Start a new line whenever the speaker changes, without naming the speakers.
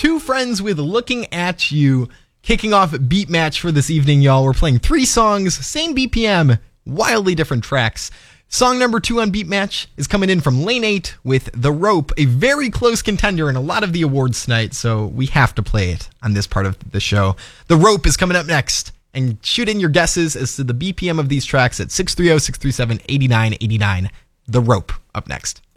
Two Friends with Looking at You. Kicking off Beat Match for this evening, y'all. We're playing 3 songs, same BPM, wildly different tracks. Song number 2 on Beat Match is coming in from Lane 8 with The Rope, a very close contender in a lot of the awards tonight, so we have to play it on this part of the show. The Rope is coming up next, and shoot in your guesses as to the BPM of these tracks at 630-637-8989. The Rope up next.